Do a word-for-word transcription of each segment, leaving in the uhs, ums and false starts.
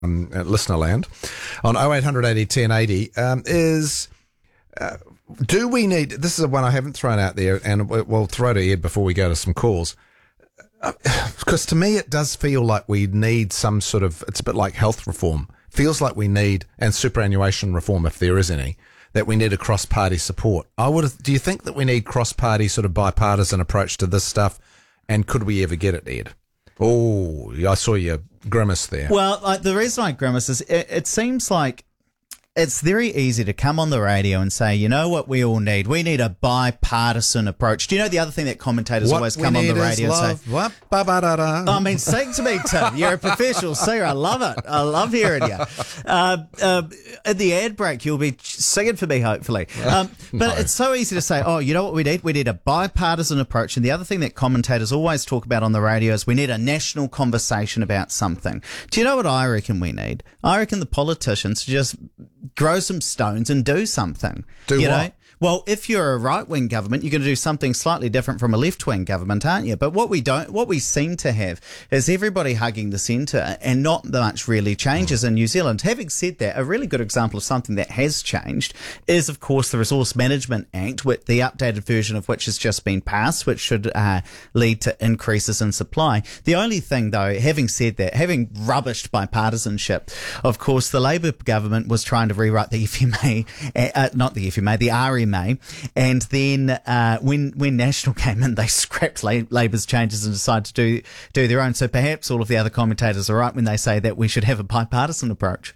um, at listener land on oh eight hundred eighty ten eighty um, is uh, do we need, this is one I haven't thrown out there, and we'll throw to Ed before we go to some calls, because uh, to me it does feel like we need some sort of, it's a bit like health reform, feels like we need, and superannuation reform if there is any, that we need a cross-party support. I would. Do you think that we need cross-party sort of bipartisan approach to this stuff, and could we ever get it, Ed? Oh, I saw you grimace there. Well, like, the reason I grimace is it, it seems like it's very easy to come on the radio and say, you know what we all need? We need a bipartisan approach. Do you know the other thing that commentators what always come on the radio and say? What? Ba, ba, da, da. I mean, sing to me, Tim. You're a professional singer. I love it. I love hearing you. Uh, uh, at the ad break, you'll be singing for me, hopefully. Um, but no. It's so easy to say, oh, you know what we need? We need a bipartisan approach. And the other thing that commentators always talk about on the radio is we need a national conversation about something. Do you know what I reckon we need? I reckon the politicians just grow some stones and do something. Do you what? know? Well, if you're a right-wing government, you're going to do something slightly different from a left-wing government, aren't you? But what we don't, what we seem to have is everybody hugging the centre and not much really changes in New Zealand. Having said that, a really good example of something that has changed is, of course, the Resource Management Act, with the updated version of which has just been passed, which should uh, lead to increases in supply. The only thing, though, having said that, having rubbished bipartisanship, of course, the Labour government was trying to rewrite the F M A, uh, not the F M A, the R M A, and then uh, when when National came in, they scrapped La- Labour's changes and decided to do do their own. So perhaps all of the other commentators are right when they say that we should have a bipartisan approach.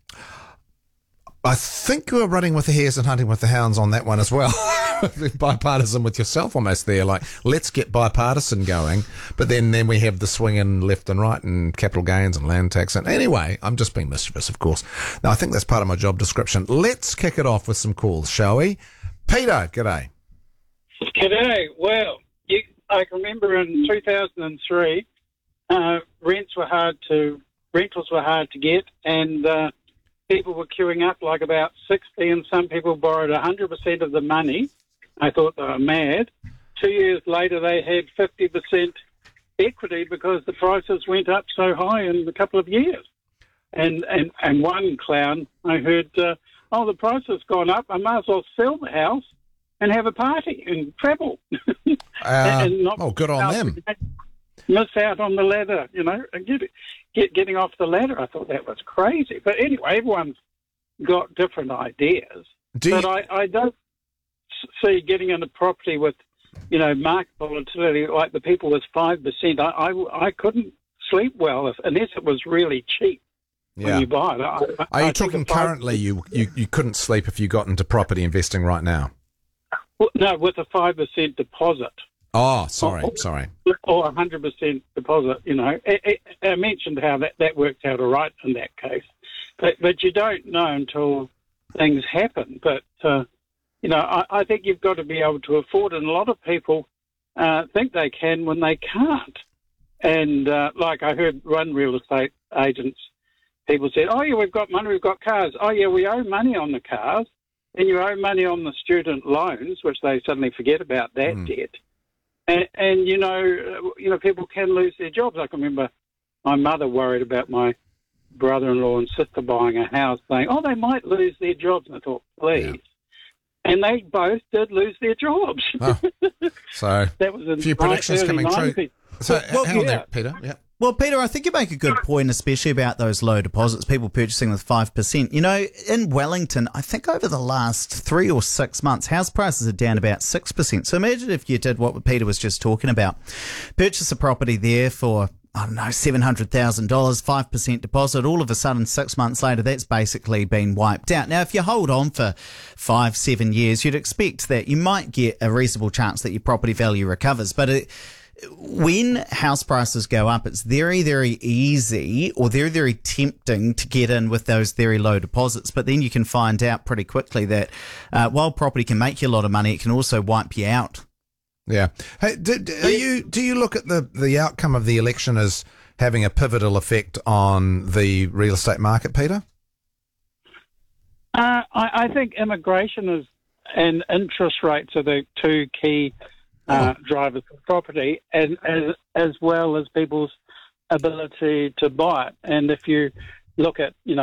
I think you were running with the hares and hunting with the hounds on that one as well. Bipartisan with yourself almost there. Like, let's get bipartisan going, but then, then we have the swinging left and right and capital gains and land tax. And anyway, I'm just being mischievous, of course. Now, I think that's part of my job description. Let's kick it off with some calls, shall we? Peter, g'day. G'day. Well, you, I can remember in two thousand three, uh, rents were hard to, rentals were hard to get, and uh, people were queuing up like about sixty, and some people borrowed one hundred percent of the money. I thought they were mad. Two years later, they had fifty percent equity because the prices went up so high in a couple of years. And and, and one clown, I heard, uh, oh, the price has gone up, I might as well sell the house and have a party and travel. Uh, and not oh, good on them. Miss out on the ladder, you know, and get, get getting off the ladder. I thought that was crazy. But anyway, everyone's got different ideas. Do but you... I, I don't see getting into property with, you know, market volatility like the people with five percent. I, I, I couldn't sleep well if, unless it was really cheap. Yeah. When you buy it. I, Are I you talking currently you, you, you couldn't sleep if you got into property investing right now? Well, no, with a five percent deposit. Oh, sorry, or, sorry. Or one hundred percent deposit, you know. I, I, I mentioned how that, that worked out all right in that case. But but you don't know until things happen. But, uh, you know, I, I think you've got to be able to afford it. And a lot of people uh, think they can when they can't. And uh, like I heard one real estate agents, people said, oh, yeah, we've got money, we've got cars. Oh, yeah, we owe money on the cars. And you owe money on the student loans, which they suddenly forget about that mm. debt. And, and, you know, you know, people can lose their jobs. I can remember my mother worried about my brother-in-law and sister buying a house, saying, oh, they might lose their jobs. And I thought, please. Yeah. And they both did lose their jobs. Oh. So that was a few predictions coming true. So well, hang on yeah. there, Peter. Yeah. Well, Peter, I think you make a good point, especially about those low deposits, people purchasing with five percent. You know, in Wellington, I think over the last three or six months, house prices are down about six percent. So imagine if you did what Peter was just talking about. Purchase a property there for, I don't know, seven hundred thousand dollars, five percent deposit. All of a sudden, six months later, that's basically been wiped out. Now, if you hold on for five, seven years, you'd expect that you might get a reasonable chance that your property value recovers. But it, when house prices go up, it's very, very easy or very, very tempting to get in with those very low deposits. But then you can find out pretty quickly that uh, while property can make you a lot of money, it can also wipe you out. Yeah. Hey, do, do, are you, do you look at the, the outcome of the election as having a pivotal effect on the real estate market, Peter? Uh, I, I think immigration is and interest rates are the two key Uh, drivers of property, and as as well as people's ability to buy it. And if you look at, you know,